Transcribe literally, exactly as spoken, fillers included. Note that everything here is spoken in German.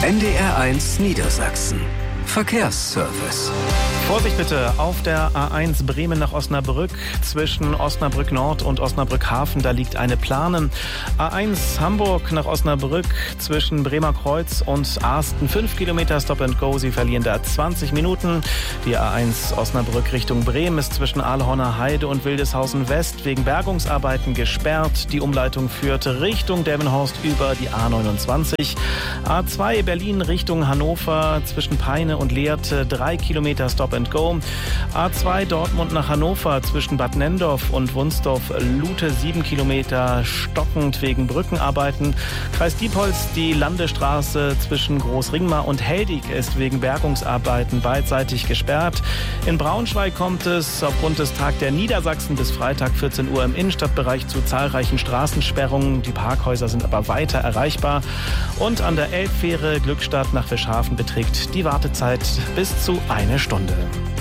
N D R eins Niedersachsen. Verkehrsservice. Vorsicht bitte auf der A eins Bremen nach Osnabrück. Zwischen Osnabrück Nord und Osnabrück Hafen, da liegt eine Plane. A eins Hamburg nach Osnabrück zwischen Bremer Kreuz und Arsten. fünf Kilometer Stop and Go, Sie verlieren da zwanzig Minuten. Die A eins Osnabrück Richtung Bremen ist zwischen Aalhorner Heide und Wildeshausen West wegen Bergungsarbeiten gesperrt. Die Umleitung führt Richtung Delmenhorst über die A neunundzwanzig. A zwei Berlin Richtung Hannover zwischen Peine und Lehrte, drei Kilometer Stop and Go. A zwei Dortmund nach Hannover zwischen Bad Nendorf und Wunsdorf-Lute, sieben Kilometer stockend wegen Brückenarbeiten. Kreis Diepholz, die Landestraße zwischen Großringmar und Heldig ist wegen Bergungsarbeiten beidseitig gesperrt. In Braunschweig kommt es aufgrund des Tag der Niedersachsen bis Freitag vierzehn Uhr im Innenstadtbereich zu zahlreichen Straßensperrungen. Die Parkhäuser sind aber weiter erreichbar. Und an der Elbfähre Glückstadt nach Fischhafen beträgt die Wartezeit bis zu eine Stunde.